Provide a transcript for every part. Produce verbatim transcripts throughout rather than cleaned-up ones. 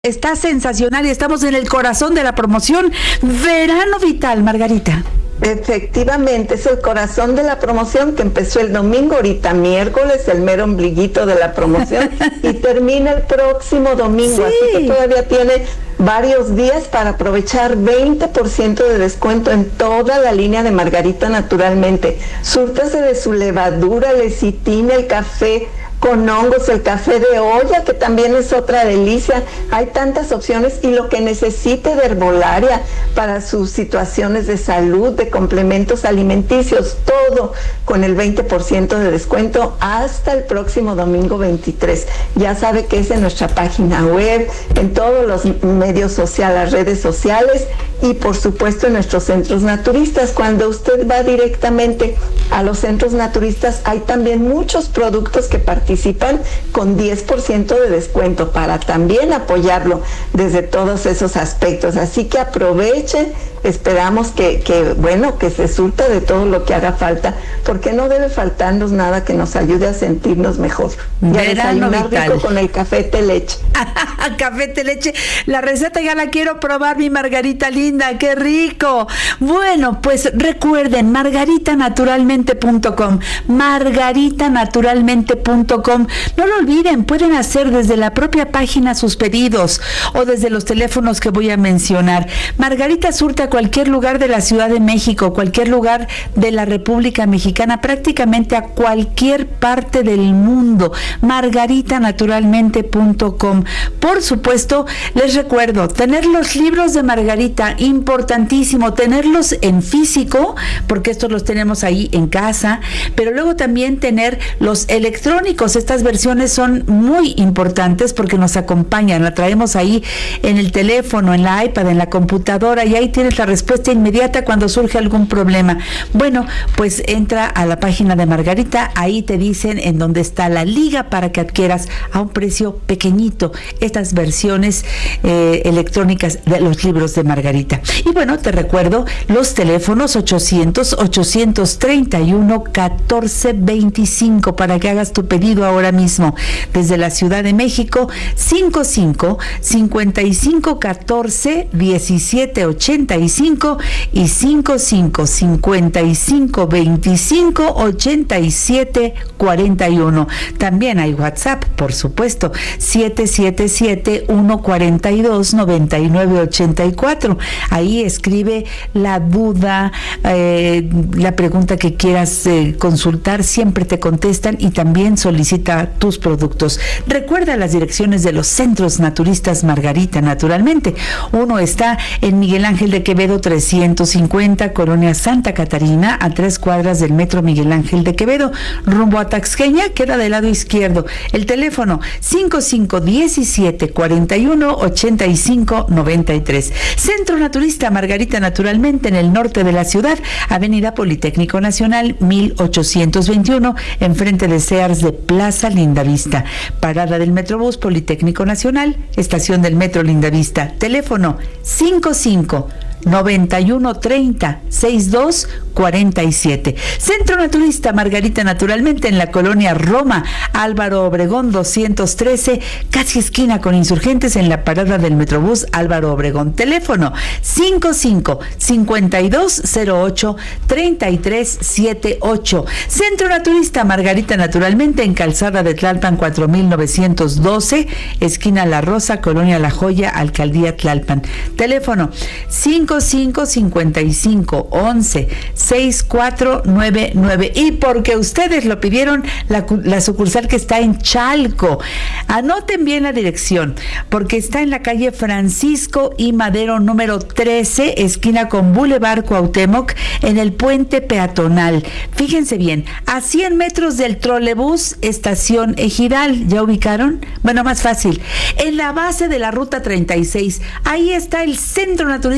Está sensacional y estamos en el corazón de la promoción Verano Vital, Margarita. Efectivamente, es el corazón de la promoción que empezó el domingo, ahorita miércoles, el mero ombliguito de la promoción, y termina el próximo domingo, sí. Así que todavía tiene varios días para aprovechar veinte por ciento de descuento en toda la línea de Margarita Naturalmente. Súrtase de su levadura, lecitina, el café con hongos, el café de olla, que también es otra delicia. Hay tantas opciones, y lo que necesite de herbolaria para sus situaciones de salud, de complementos alimenticios, todo con el veinte por ciento de descuento hasta el próximo domingo veintitrés. Ya sabe que es en nuestra página web, en todos los medios sociales, las redes sociales, y por supuesto en nuestros centros naturistas. Cuando usted va directamente a los centros naturistas, hay también muchos productos que participan con diez por ciento de descuento para también apoyarlo desde todos esos aspectos. Así que aprovechen, esperamos que, que bueno, que se surta de todo lo que haga falta, porque no debe faltarnos nada que nos ayude a sentirnos mejor. Y a desayunar rico con el café té leche. Café té leche, la receta ya la quiero probar, mi Margarita linda, qué rico. Bueno, pues recuerden, margarita naturalmente punto com, margarita naturalmente punto com. No lo olviden, pueden hacer desde la propia página sus pedidos o desde los teléfonos que voy a mencionar. Margarita surta a cualquier lugar de la Ciudad de México, cualquier lugar de la República Mexicana, prácticamente a cualquier parte del mundo. margarita naturalmente punto com. Por supuesto, les recuerdo, tener los libros de Margarita, importantísimo, tenerlos en físico, porque estos los tenemos ahí en casa, pero luego también tener los electrónicos. Estas versiones son muy importantes porque nos acompañan, la traemos ahí en el teléfono, en la iPad, en la computadora, y ahí tienes la respuesta inmediata cuando surge algún problema. Bueno, pues entra a la página de Margarita, ahí te dicen en dónde está la liga para que adquieras a un precio pequeñito estas versiones eh, electrónicas de los libros de Margarita. Y bueno, te recuerdo los teléfonos ochocientos, ochocientos treinta y uno, catorce veinticinco para que hagas tu pedido ahora mismo. Desde la Ciudad de México, cincuenta y cinco, cincuenta y cinco, catorce, diecisiete ochenta y cinco y cincuenta y cinco, cincuenta y cinco, veinticinco, ochenta y siete cuarenta y uno. También hay WhatsApp, por supuesto, siete siete siete, uno cuatro dos, nueve nueve ocho cuatro. Ahí escribe la duda, eh, la pregunta que quieras eh, consultar, siempre te contestan, y también solicita tus productos. Recuerda las direcciones de los centros naturistas Margarita Naturalmente. Uno está en Miguel Ángel de Quevedo trescientos cincuenta, Colonia Santa Catarina, a tres cuadras del Metro Miguel Ángel de Quevedo, rumbo a Taxqueña, queda del lado izquierdo. El teléfono cincuenta y cinco, diecisiete, cuarenta y uno, ochenta y cinco, noventa y tres. Centro Naturista Margarita Naturalmente, en el norte de la ciudad, Avenida Politécnico Nacional mil ochocientos veintiuno, enfrente de Sears de Plaza Lindavista. Parada del Metrobús Politécnico Nacional, estación del Metro Lindavista. Teléfono cincuenta y cinco, noventa y uno, treinta, sesenta y dos, cuarenta y siete. Centro Naturista Margarita Naturalmente, en la colonia Roma, Álvaro Obregón doscientos trece, casi esquina con Insurgentes, en la parada del Metrobús Álvaro Obregón. Teléfono cincuenta y cinco, cincuenta y dos, cero ocho, treinta y tres setenta y ocho. Centro Naturista Margarita Naturalmente, en Calzada de Tlalpan cuatro mil novecientos doce, esquina La Rosa, colonia La Joya, Alcaldía Tlalpan. Teléfono cincuenta y cinco, cincuenta y cinco, once, sesenta y cuatro noventa y nueve. Y porque ustedes lo pidieron, la, la sucursal que está en Chalco. Anoten bien la dirección, porque está en la calle Francisco y Madero número trece, esquina con Boulevard Cuauhtémoc, en el puente peatonal. Fíjense bien, a cien metros del trolebús Estación Ejidal. ¿Ya ubicaron? Bueno, más fácil. En la base de la ruta treinta y seis, ahí está el Centro Naturista Margarita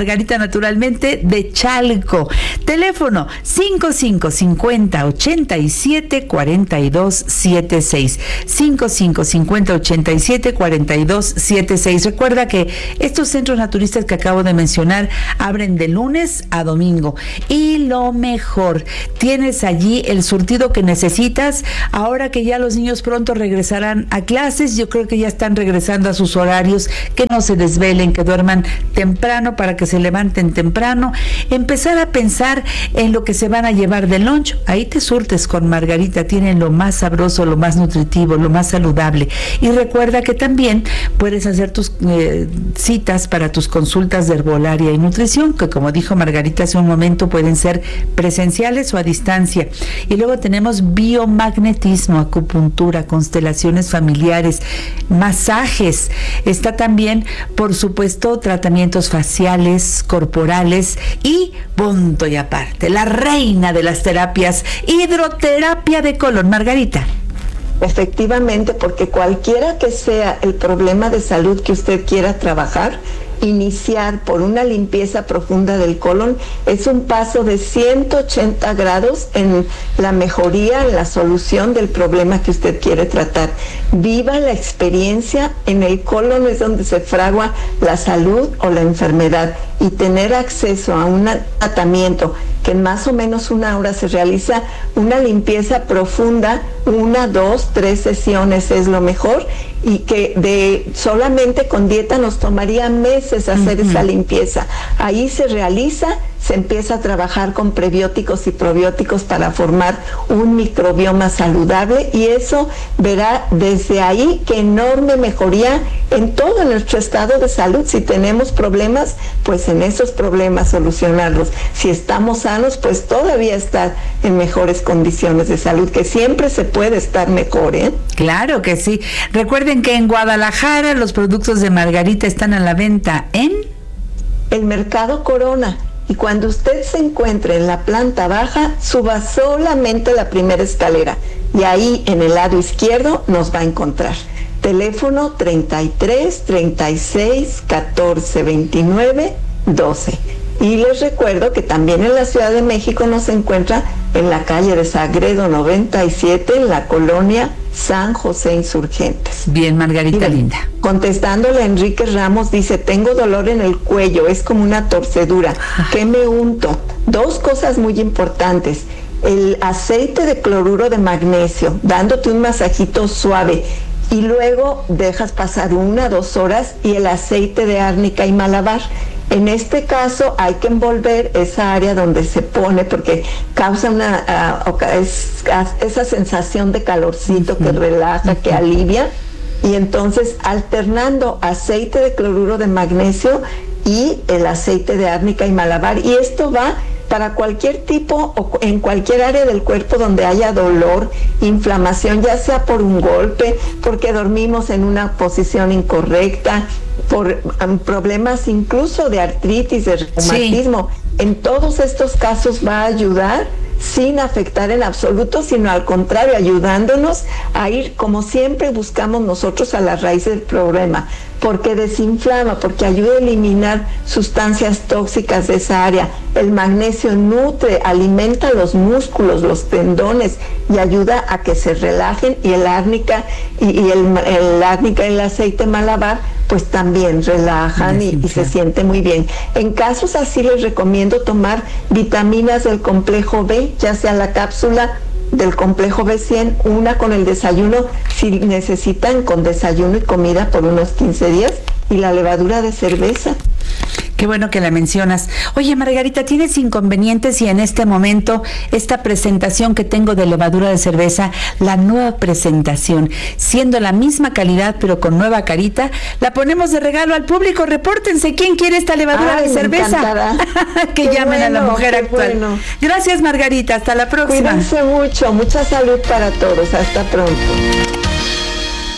Margarita Naturalmente de Chalco. Teléfono cinco cinco cinco cero ochenta y siete cuarenta y dos setenta y seis. cinco cinco cinco cero ochenta y siete cuarenta y dos setenta y seis. Recuerda que estos centros naturistas que acabo de mencionar abren de lunes a domingo. Y lo mejor, tienes allí el surtido que necesitas. Ahora que ya los niños pronto regresarán a clases, yo creo que ya están regresando a sus horarios, que no se desvelen, que duerman temprano para que se levanten temprano. Empezar a pensar en lo que se van a llevar de lunch. Ahí te surtes con Margarita, tienen lo más sabroso, lo más nutritivo, lo más saludable. Y recuerda que también puedes hacer tus eh, citas para tus consultas de herbolaria y nutrición, que como dijo Margarita hace un momento, pueden ser presenciales o a distancia. Y luego tenemos biomagnetismo, acupuntura, constelaciones familiares, masajes. Está también, por supuesto, tratamientos faciales, corporales y, punto y aparte, la reina de las terapias, hidroterapia de colon. Margarita. Efectivamente, porque cualquiera que sea el problema de salud que usted quiera trabajar, iniciar por una limpieza profunda del colon es un paso de ciento ochenta grados en la mejoría, en la solución del problema que usted quiere tratar. Viva la experiencia. En el colon es donde se fragua la salud o la enfermedad, y tener acceso a un tratamiento que en más o menos una hora se realiza una limpieza profunda, una, dos, tres sesiones es lo mejor, y que de solamente con dieta nos tomaría meses hacer uh-huh. esa limpieza. Ahí se realiza, se empieza a trabajar con prebióticos y probióticos para formar un microbioma saludable, y eso verá desde ahí qué enorme mejoría en todo nuestro estado de salud. Si tenemos problemas, pues en esos problemas solucionarlos. Si estamos sanos, pues todavía estar en mejores condiciones de salud, que siempre se puede estar mejor, ¿eh? Claro que sí. Recuerden que en Guadalajara los productos de Margarita están a la venta en el Mercado Corona. Y cuando usted se encuentre en la planta baja, suba solamente la primera escalera, y ahí en el lado izquierdo nos va a encontrar. Teléfono treinta y tres, treinta y seis, catorce, veintinueve, doce. Y les recuerdo que también en la Ciudad de México nos encuentra en la calle de Sagredo noventa y siete, en la colonia San José Insurgentes. Bien, Margarita. Mira, linda. Contestándole a Enrique Ramos, dice: tengo dolor en el cuello, es como una torcedura. ¿Qué me unto? Dos cosas muy importantes. El aceite de cloruro de magnesio, dándote un masajito suave, y luego dejas pasar una, dos horas, y el aceite de árnica y malabar. En este caso hay que envolver esa área donde se pone, porque causa una uh, es, esa sensación de calorcito que relaja, que alivia, y entonces alternando aceite de cloruro de magnesio y el aceite de árnica y malabar, y esto va para cualquier tipo o en cualquier área del cuerpo donde haya dolor, inflamación, ya sea por un golpe, porque dormimos en una posición incorrecta, por um, problemas incluso de artritis, de reumatismo. Sí. En todos estos casos va a ayudar sin afectar en absoluto, sino al contrario, ayudándonos a ir, como siempre buscamos nosotros, a la raíz del problema, porque desinflama, porque ayuda a eliminar sustancias tóxicas de esa área. El magnesio nutre, alimenta los músculos, los tendones, y ayuda a que se relajen, y el árnica y, y el, el árnica y el aceite malabar pues también relajan y, y se siente muy bien. En casos así les recomiendo tomar vitaminas del complejo B, ya sea la cápsula del complejo B cien, una con el desayuno, si necesitan, con desayuno y comida por unos quince días, y la levadura de cerveza. Qué bueno que la mencionas. Oye, Margarita, ¿tienes inconvenientes? Y en este momento, esta presentación que tengo de levadura de cerveza, la nueva presentación, siendo la misma calidad pero con nueva carita, la ponemos de regalo al público. Repórtense, ¿quién quiere esta levadura Ay, de cerveza? Que qué llamen bueno, a la mujer actual. Bueno. Gracias, Margarita, hasta la próxima. Cuídense mucho, mucha salud para todos, hasta pronto.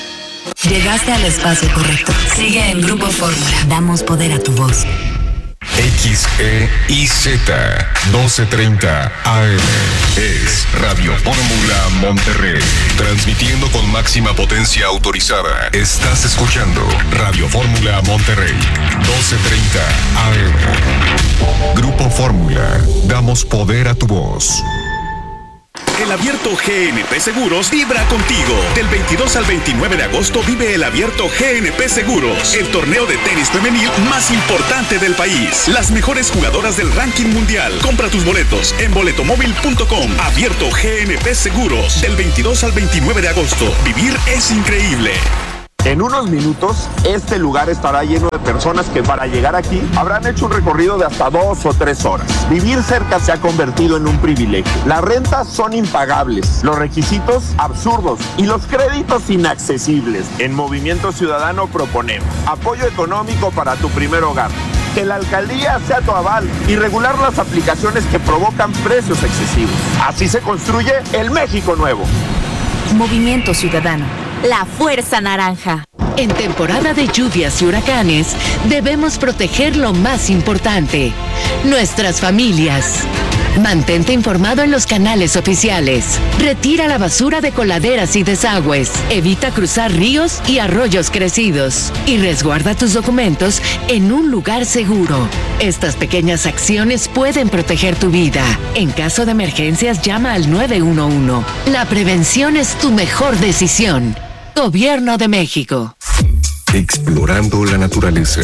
Llegaste al espacio correcto. Sigue en Grupo Fórmula. Damos poder a tu voz. X E I Z doce treinta A M. Es Radio Fórmula Monterrey. Transmitiendo con máxima potencia autorizada. Estás escuchando Radio Fórmula Monterrey. doce treinta A M. Grupo Fórmula. Damos poder a tu voz. El Abierto G N P Seguros vibra contigo. Del veintidós al veintinueve de agosto vive el Abierto G N P Seguros, el torneo de tenis femenil más importante del país. Las mejores jugadoras del ranking mundial. Compra tus boletos en boletomóvil punto com. Abierto G N P Seguros, del veintidós al veintinueve de agosto. Vivir es increíble. En unos minutos, este lugar estará lleno de personas que para llegar aquí habrán hecho un recorrido de hasta dos o tres horas. Vivir cerca se ha convertido en un privilegio. Las rentas son impagables, los requisitos absurdos y los créditos inaccesibles. En Movimiento Ciudadano proponemos apoyo económico para tu primer hogar, que la alcaldía sea tu aval y regular las aplicaciones que provocan precios excesivos. Así se construye el México nuevo. Movimiento Ciudadano. La Fuerza Naranja. En temporada de lluvias y huracanes, debemos proteger lo más importante, nuestras familias. Mantente informado en los canales oficiales. Retira la basura de coladeras y desagües. Evita cruzar ríos y arroyos crecidos. Y resguarda tus documentos en un lugar seguro. Estas pequeñas acciones pueden proteger tu vida. En caso de emergencias, llama al nueve uno uno. La prevención es tu mejor decisión. Gobierno de México. Explorando la naturaleza.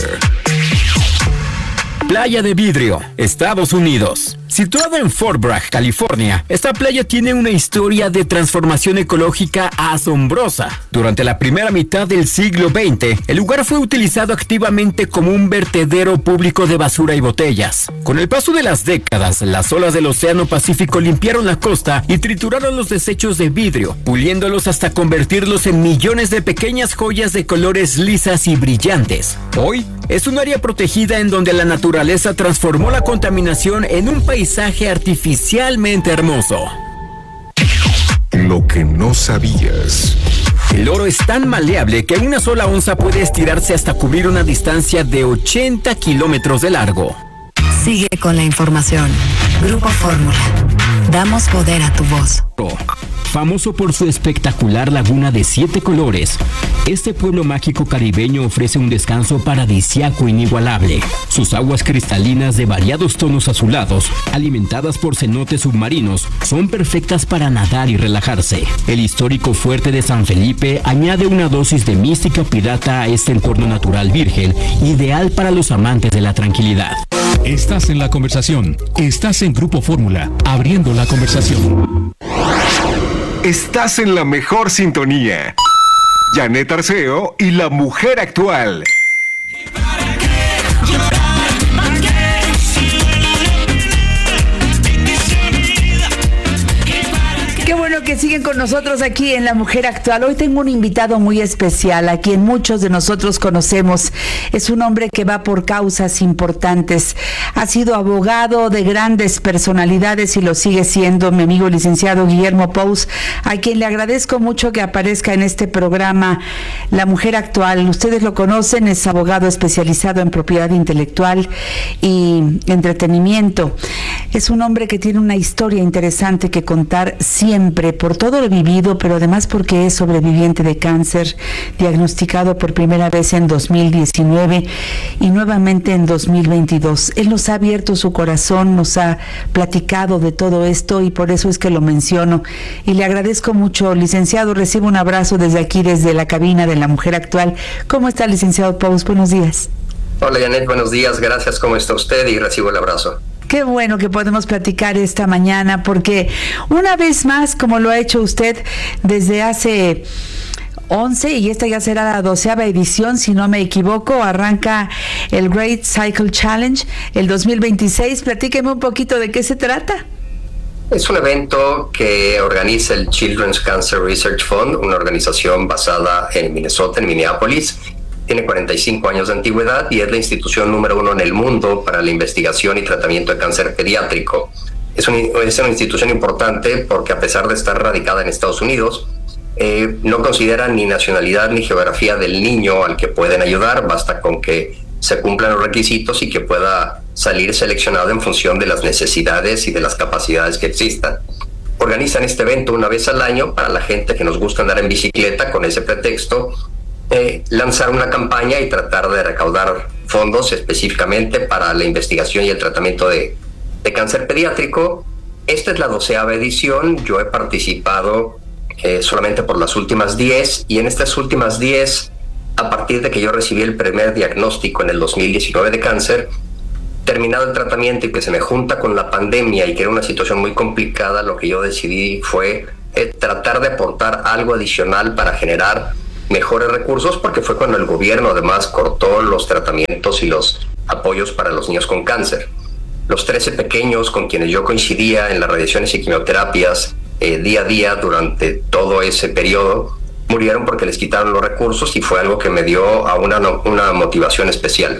Playa de Vidrio, Estados Unidos. Situada en Fort Bragg, California, esta playa tiene una historia de transformación ecológica asombrosa. Durante la primera mitad del siglo veinte, el lugar fue utilizado activamente como un vertedero público de basura y botellas. Con el paso de las décadas, las olas del Océano Pacífico limpiaron la costa y trituraron los desechos de vidrio, puliéndolos hasta convertirlos en millones de pequeñas joyas de colores lisas y brillantes. Hoy, es un área protegida en donde la naturaleza transformó la contaminación en un paisaje artificialmente hermoso. Lo que no sabías. El oro es tan maleable que una sola onza puede estirarse hasta cubrir una distancia de ochenta kilómetros de largo. Sigue con la información. Grupo Fórmula. Damos poder a tu voz. Famoso por su espectacular laguna de siete colores, este pueblo mágico caribeño ofrece un descanso paradisíaco inigualable. Sus aguas cristalinas de variados tonos azulados, alimentadas por cenotes submarinos, son perfectas para nadar y relajarse. El histórico fuerte de San Felipe añade una dosis de mística pirata a este entorno natural virgen, ideal para los amantes de la tranquilidad. Estás en la conversación. Estás en Grupo Fórmula, abriendo la conversación. Estás en la mejor sintonía. Janet Arceo y la mujer actual. Qué bueno que siguen con nosotros aquí en La Mujer Actual. Hoy tengo un invitado muy especial, a quien muchos de nosotros conocemos. Es un hombre que va por causas importantes. Ha sido abogado de grandes personalidades y lo sigue siendo, mi amigo licenciado Guillermo Pous, a quien le agradezco mucho que aparezca en este programa La Mujer Actual. Ustedes lo conocen, es abogado especializado en propiedad intelectual y entretenimiento. Es un hombre que tiene una historia interesante que contar siempre, por todo lo vivido, pero además porque es sobreviviente de cáncer, diagnosticado por primera vez en dos mil diecinueve y nuevamente en dos mil veintidós. Él nos ha abierto su corazón, nos ha platicado de todo esto y por eso es que lo menciono. Y le agradezco mucho, licenciado. Recibo un abrazo desde aquí, desde la cabina de La Mujer Actual. ¿Cómo está, licenciado Pous? Buenos días. Hola, Janet, buenos días. Gracias. ¿Cómo está usted? Y recibo el abrazo. Qué bueno que podemos platicar esta mañana, porque una vez más, como lo ha hecho usted desde hace once, y esta ya será la doceava edición, si no me equivoco, arranca el Great Cycle Challenge el dos mil veintiséis. Platíqueme un poquito de qué se trata. Es un evento que organiza el Children's Cancer Research Fund, una organización basada en Minnesota, en Minneapolis. Tiene cuarenta y cinco años de antigüedad y es la institución número uno en el mundo para la investigación y tratamiento de cáncer pediátrico. Es, un, es una institución importante porque, a pesar de estar radicada en Estados Unidos, eh, no considera ni nacionalidad ni geografía del niño al que pueden ayudar. Basta con que se cumplan los requisitos y que pueda salir seleccionado en función de las necesidades y de las capacidades que existan. Organizan este evento una vez al año para la gente que nos gusta andar en bicicleta, con ese pretexto, eh, lanzar una campaña y tratar de recaudar fondos específicamente para la investigación y el tratamiento de, de cáncer pediátrico. Esta es la doceava edición. Yo he participado eh, solamente por las últimas diez, y en estas últimas diez, a partir de que yo recibí el primer diagnóstico en el dos mil diecinueve de cáncer, terminado el tratamiento y que se me junta con la pandemia y que era una situación muy complicada, lo que yo decidí fue eh, tratar de aportar algo adicional para generar mejores recursos, porque fue cuando el gobierno además cortó los tratamientos y los apoyos para los niños con cáncer. Los trece pequeños con quienes yo coincidía en las radiaciones y quimioterapias eh, día a día durante todo ese periodo murieron porque les quitaron los recursos, y fue algo que me dio a una, una motivación especial.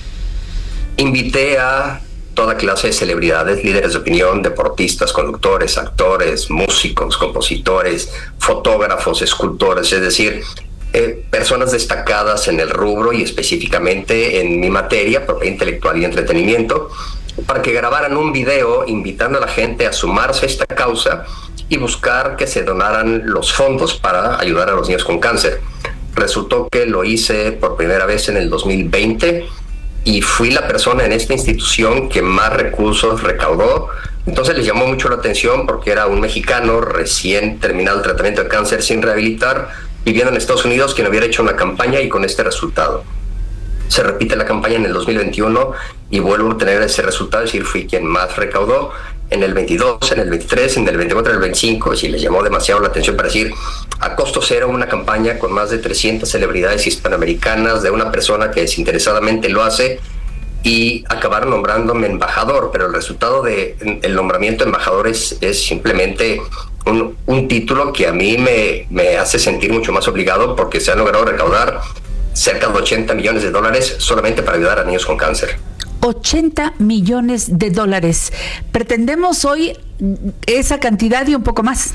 Invité a toda clase de celebridades, líderes de opinión, deportistas, conductores, actores, músicos, compositores, fotógrafos, escultores, es decir, eh, personas destacadas en el rubro y específicamente en mi materia, propiedad intelectual y entretenimiento, para que grabaran un video invitando a la gente a sumarse a esta causa y buscar que se donaran los fondos para ayudar a los niños con cáncer. Resultó que lo hice por primera vez en el dos mil veinte y fui la persona en esta institución que más recursos recaudó. Entonces les llamó mucho la atención porque era un mexicano recién terminado el tratamiento de cáncer sin rehabilitar, viviendo en Estados Unidos, quien hubiera hecho una campaña y con este resultado. Se repite la campaña en el dos mil veintiuno y vuelvo a tener ese resultado, es decir, fui quien más recaudó. En el veintidós, en el veintitrés, en el veinticuatro, en el veinticinco, si les llamó demasiado la atención para decir, a costo cero, una campaña con más de trescientas celebridades hispanoamericanas, de una persona que desinteresadamente lo hace, y acabaron nombrándome embajador, pero el resultado del nombramiento de embajador es, es simplemente un, un título que a mí me, me hace sentir mucho más obligado, porque se han logrado recaudar cerca de ochenta millones de dólares solamente para ayudar a niños con cáncer. ochenta millones de dólares. Pretendemos hoy esa cantidad y un poco más.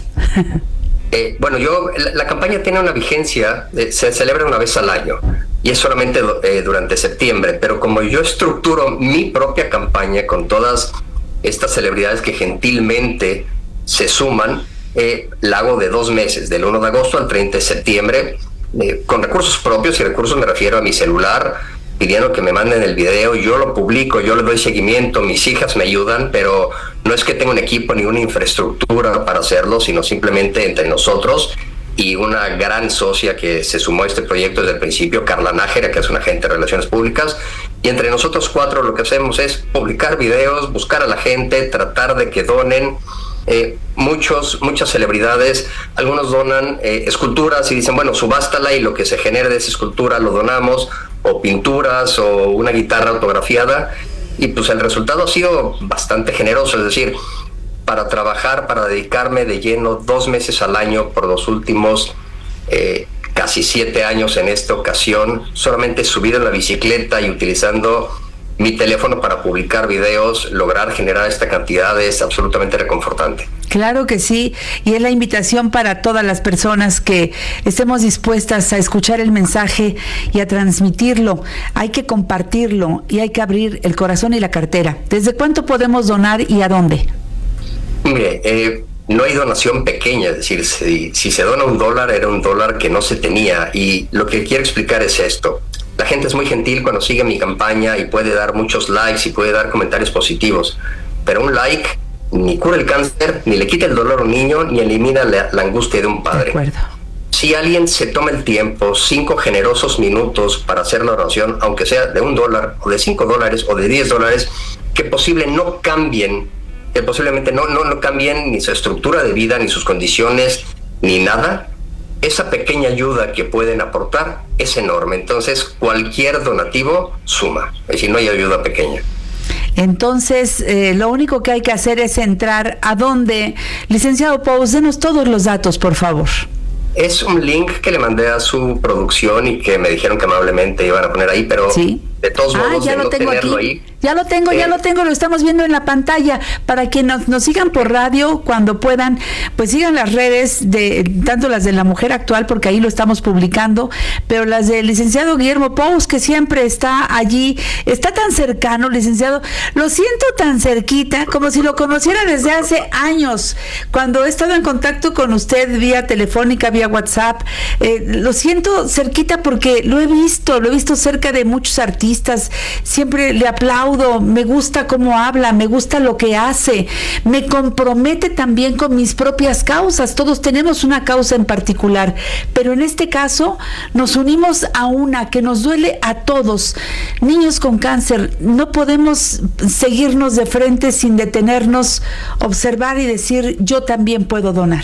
Eh, bueno, yo la, la campaña tiene una vigencia, eh, se celebra una vez al año y es solamente eh, durante septiembre, pero como yo estructuro mi propia campaña con todas estas celebridades que gentilmente se suman, eh, la hago de dos meses, del uno de agosto al treinta de septiembre, eh, con recursos propios, y recursos me refiero a mi celular, pidiendo que me manden el video, yo lo publico, yo le doy seguimiento, mis hijas me ayudan, pero no es que tenga un equipo ni una infraestructura para hacerlo, sino simplemente entre nosotros y una gran socia que se sumó a este proyecto desde el principio, Carla Nájera, que es una agente de relaciones públicas, y entre nosotros cuatro lo que hacemos es publicar videos, buscar a la gente, tratar de que donen. Eh, muchos, muchas celebridades, algunos donan eh, esculturas y dicen, bueno, subástala y lo que se genere de esa escultura lo donamos, o pinturas o una guitarra autografiada, y pues el resultado ha sido bastante generoso. Es decir, para trabajar, para dedicarme de lleno dos meses al año por los últimos eh, casi siete años en esta ocasión, solamente subido en la bicicleta y utilizando mi teléfono para publicar videos, lograr generar esta cantidad es absolutamente reconfortante. Claro que sí, y es la invitación para todas las personas que estemos dispuestas a escuchar el mensaje y a transmitirlo. Hay que compartirlo y hay que abrir el corazón y la cartera. ¿Desde cuánto podemos donar y a dónde? Mire, eh, no hay donación pequeña, es decir, si, si se dona un dólar, era un dólar que no se tenía, y lo que quiero explicar es esto. La gente es muy gentil cuando sigue mi campaña y puede dar muchos likes y puede dar comentarios positivos, pero un like ni cura el cáncer, ni le quita el dolor a un niño, ni elimina la, la angustia de un padre. De acuerdo. Si alguien se toma el tiempo, cinco generosos minutos para hacer la oración, aunque sea de un dólar, o de cinco dólares, o de diez dólares, que posible no cambien, que posiblemente no, no, no cambien ni su estructura de vida, ni sus condiciones, ni nada, esa pequeña ayuda que pueden aportar es enorme. Entonces, cualquier donativo suma, es decir, no hay ayuda pequeña. Entonces, eh, lo único que hay que hacer es entrar a dónde. Licenciado Pous, denos todos los datos, por favor. Es un link que le mandé a su producción y que me dijeron que amablemente iban a poner ahí, pero ¿sí? De todos modos, ah, ya de lo no tengo tenerlo aquí. ahí, Ya lo tengo, ya lo tengo, lo estamos viendo en la pantalla. Para que nos, nos sigan por radio cuando puedan, pues sigan las redes, de tanto las de La Mujer Actual, porque ahí lo estamos publicando, pero las del licenciado Guillermo Pous, que siempre está allí, está tan cercano, licenciado, lo siento tan cerquita, como si lo conociera desde hace años, cuando he estado en contacto con usted vía telefónica, vía WhatsApp, eh, lo siento cerquita porque lo he visto, lo he visto cerca de muchos artistas, siempre le aplaudo. Me gusta cómo habla, me gusta lo que hace, me compromete también con mis propias causas. Todos tenemos una causa en particular, pero en este caso nos unimos a una que nos duele a todos. Niños con cáncer, no podemos seguirnos de frente sin detenernos, observar y decir, yo también puedo donar.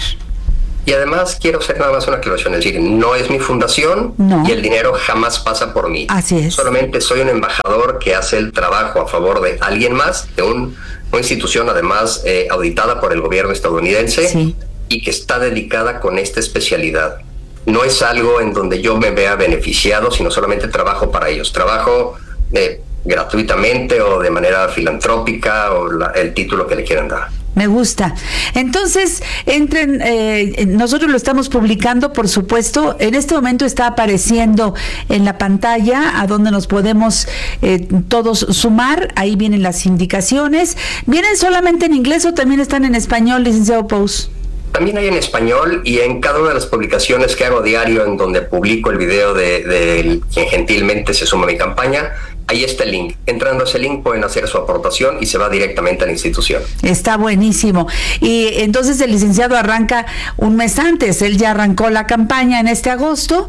Y además quiero hacer nada más una aclaración, es decir, no es mi fundación, no. Y el dinero jamás pasa por mí. Así es. Solamente soy un embajador que hace el trabajo a favor de alguien más, de un, una institución además eh, auditada por el gobierno estadounidense, sí, y que está dedicada con esta especialidad. No es algo en donde yo me vea beneficiado, sino solamente trabajo para ellos. Trabajo eh, gratuitamente o de manera filantrópica o la, el título que le quieran dar. Me gusta. Entonces, entren, eh, nosotros lo estamos publicando, por supuesto. En este momento está apareciendo en la pantalla a donde nos podemos eh, todos sumar. Ahí vienen las indicaciones. ¿Vienen solamente en inglés o también están en español, licenciado Pous? También hay en español, y en cada una de las publicaciones que hago diario, en donde publico el video de, de quien gentilmente se suma a mi campaña, ahí está el link. Entrando a ese link pueden hacer su aportación y se va directamente a la institución. Está buenísimo. Y entonces el licenciado arranca un mes antes. Él ya arrancó la campaña en este agosto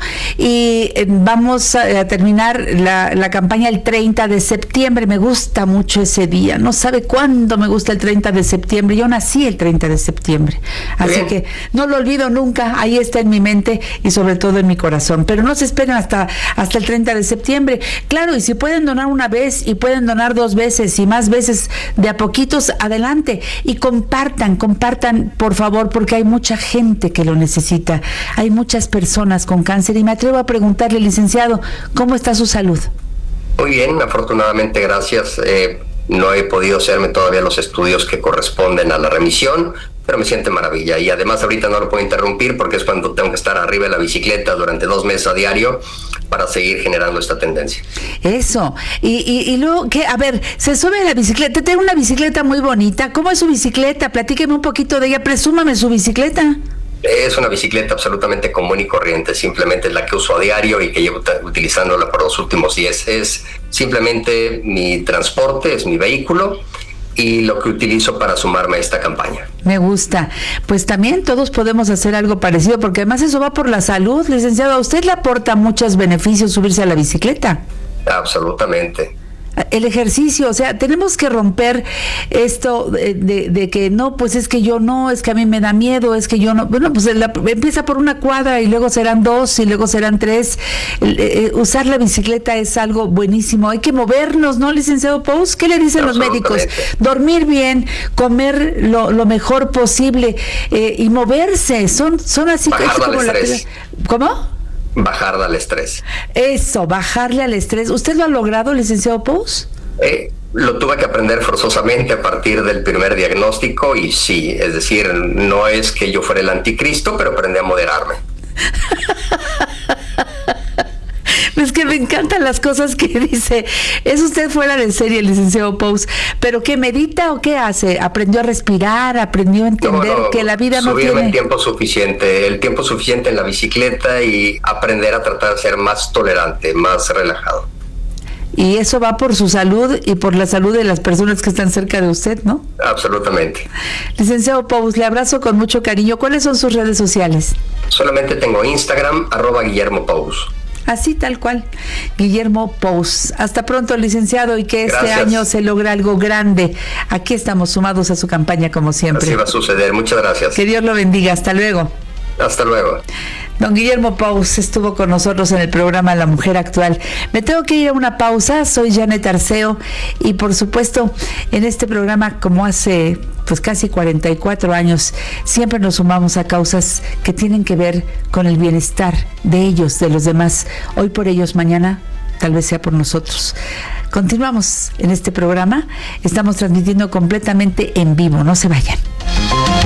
y vamos a, a terminar la, la campaña el treinta de septiembre. Me gusta mucho ese día. No sabe cuándo me gusta el treinta de septiembre. Yo nací el treinta de septiembre. Así Bien. que no lo olvido nunca. Ahí está en mi mente y sobre todo en mi corazón. Pero no se esperen hasta, hasta el treinta de septiembre. Claro, y si pueden donar una vez y pueden donar dos veces y más veces de a poquitos, adelante, y compartan, compartan por favor, porque hay mucha gente que lo necesita, hay muchas personas con cáncer, y me atrevo a preguntarle, licenciado, ¿cómo está su salud? Muy bien, afortunadamente, gracias. Eh, no he podido hacerme todavía los estudios que corresponden a la remisión, pero me siente maravilla, y además ahorita no lo puedo interrumpir porque es cuando tengo que estar arriba de la bicicleta durante dos meses a diario para seguir generando esta tendencia. Eso, y, y, y luego, ¿qué? A ver, se sube a la bicicleta, tengo una bicicleta muy bonita, ¿cómo es su bicicleta? Platíqueme un poquito de ella, presúmame su bicicleta. Es una bicicleta absolutamente común y corriente, simplemente es la que uso a diario y que llevo utilizándola por los últimos diez. Es simplemente mi transporte, es mi vehículo, y lo que utilizo para sumarme a esta campaña. Me gusta. Pues también todos podemos hacer algo parecido, porque además eso va por la salud, licenciado. ¿A usted le aporta muchos beneficios subirse a la bicicleta? Absolutamente. El ejercicio, o sea, tenemos que romper esto de, de, de que no, pues es que yo no, es que a mí me da miedo, es que yo no, bueno, pues la, empieza por una cuadra y luego serán dos y luego serán tres. El, eh, usar la bicicleta es algo buenísimo, hay que movernos, ¿no, licenciado Pous? ¿Qué le dicen los médicos? Dormir bien, comer lo, lo mejor posible eh, y moverse, son, son así como la... ¿Cómo? Bajarle al estrés. Eso, bajarle al estrés. ¿Usted lo ha logrado, licenciado Pous? Eh, lo tuve que aprender forzosamente a partir del primer diagnóstico, y sí, es decir, no es que yo fuera el anticristo, pero aprendí a moderarme. Es que me encantan las cosas que dice. Es usted fuera de serie, licenciado Pous. ¿Pero qué medita o qué hace? ¿Aprendió a respirar? ¿Aprendió a entender no, no, que la vida no tiene...? el tiempo suficiente, el tiempo suficiente en la bicicleta, y aprender a tratar de ser más tolerante, más relajado. Y eso va por su salud y por la salud de las personas que están cerca de usted, ¿no? Absolutamente. Licenciado Pous, le abrazo con mucho cariño. ¿Cuáles son sus redes sociales? Solamente tengo Instagram, arroba Guillermo Pous. Así tal cual, Guillermo Pous. Hasta pronto, licenciado, y que este Gracias. año se logre algo grande. Aquí estamos sumados a su campaña como siempre. Así va a suceder. Muchas gracias. Que Dios lo bendiga. Hasta luego. Hasta luego. Don Guillermo Pous estuvo con nosotros en el programa La Mujer Actual. Me tengo que ir a una pausa. Soy Janet Arceo, y por supuesto en este programa, como hace pues casi cuarenta y cuatro años, siempre nos sumamos a causas que tienen que ver con el bienestar de ellos, de los demás. Hoy por ellos, mañana tal vez sea por nosotros. Continuamos en este programa, estamos transmitiendo completamente en vivo, no se vayan.